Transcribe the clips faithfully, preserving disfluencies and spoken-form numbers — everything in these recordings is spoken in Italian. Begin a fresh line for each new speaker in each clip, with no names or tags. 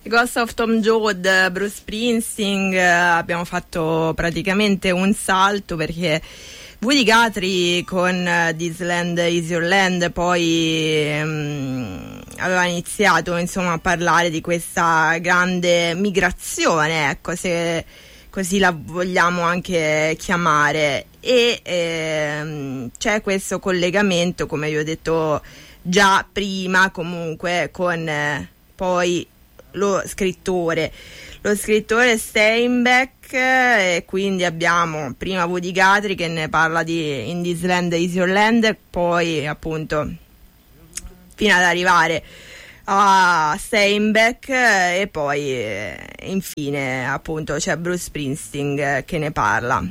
The Ghost of Tom Joad, Bruce Springsteen, eh, abbiamo fatto praticamente un salto perché Woody Guthrie con uh, This Land Is Your Land poi um, aveva iniziato insomma a parlare di questa grande migrazione, ecco, se così la vogliamo anche chiamare, e ehm, c'è questo collegamento, come vi ho detto già prima, comunque con eh, poi lo scrittore lo scrittore Steinbeck, e quindi abbiamo prima Woody Guthrie che ne parla di In This Land Is Your Land, poi appunto fino ad arrivare a Steinbeck, e poi eh, infine appunto c'è Bruce Springsteen che ne parla.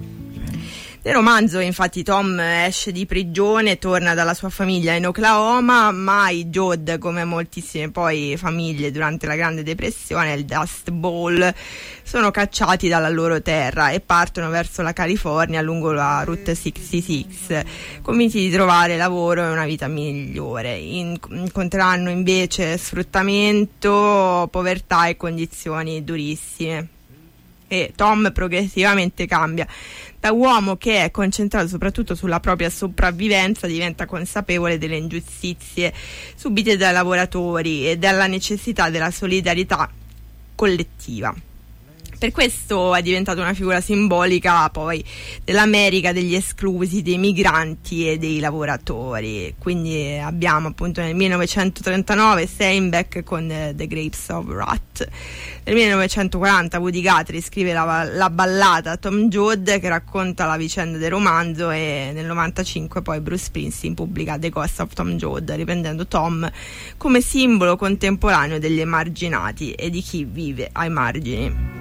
Nel romanzo infatti Tom esce di prigione e torna dalla sua famiglia in Oklahoma, ma i Joad, come moltissime poi famiglie durante la Grande Depressione, il Dust Bowl, sono cacciati dalla loro terra e partono verso la California lungo la Route sessantasei, convinti di trovare lavoro e una vita migliore. In- incontreranno invece sfruttamento, povertà e condizioni durissime. E Tom progressivamente cambia. Da uomo che è concentrato soprattutto sulla propria sopravvivenza diventa consapevole delle ingiustizie subite dai lavoratori e della necessità della solidarietà collettiva. Per questo è diventata una figura simbolica poi dell'America degli esclusi, dei migranti e dei lavoratori. Quindi abbiamo appunto nel millenovecentotrentanove Steinbeck con The Grapes of Wrath. Nel millenovecentoquaranta Woody Guthrie scrive la, la ballata Tom Joad che racconta la vicenda del romanzo, e nel novantacinque poi Bruce Springsteen pubblica The Ghost of Tom Joad, riprendendo Tom come simbolo contemporaneo degli emarginati e di chi vive ai margini.